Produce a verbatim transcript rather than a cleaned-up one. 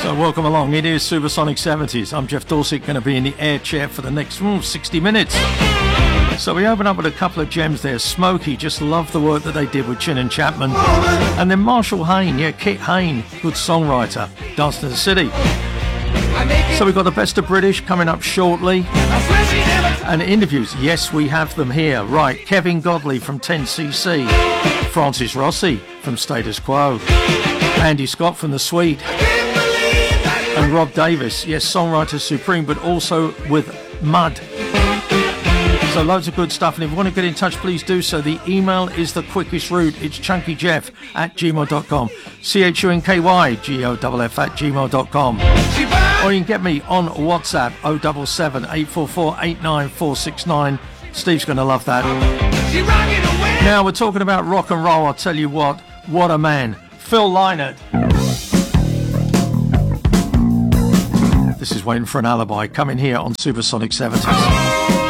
So welcome along. It is Supersonic seventies. I'm Jeff Dorset, going to be in the air chair for the next mm, sixty minutes. So we open up with a couple of gems there. Smokey, just love the work that they did with Chin and Chapman. And then Marshall Hain, yeah, Kit Hain, good songwriter, Dance to the City. So we've got the best of British coming up shortly. And interviews, yes, we have them here. Right, Kevin Godley from ten C C. Francis Rossi from Status Quo. Andy Scott from The Sweet. And Rob Davis, yes, songwriter supreme, but also with Mud. So loads of good stuff, and if you want to get in touch, please do so. The email is the quickest route. It's chunkyjeff at gmail dot com. C H U N K Y G O F F at gmail dot com. Or you can get me on WhatsApp oh seven seven, eight four four, eight nine four six nine. Steve's going to love that. Now we're talking about rock and roll. I'll tell you what, what a man. Phil Lynott. This is Waiting for an Alibi, coming here on Supersonic seventies.